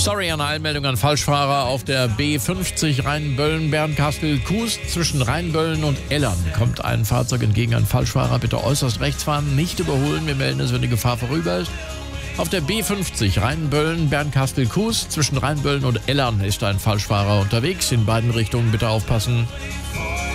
Sorry, eine Einmeldung an Falschfahrer auf der B50 Rheinböllen-Bernkastel-Kues. Zwischen Rheinböllen und Ellern kommt ein Fahrzeug entgegen. Ein Falschfahrer, bitte äußerst rechts fahren, nicht überholen. Wir melden es, wenn die Gefahr vorüber ist. Auf der B50 Rheinböllen-Bernkastel-Kues zwischen Rheinböllen und Ellern ist ein Falschfahrer unterwegs. In beiden Richtungen bitte aufpassen.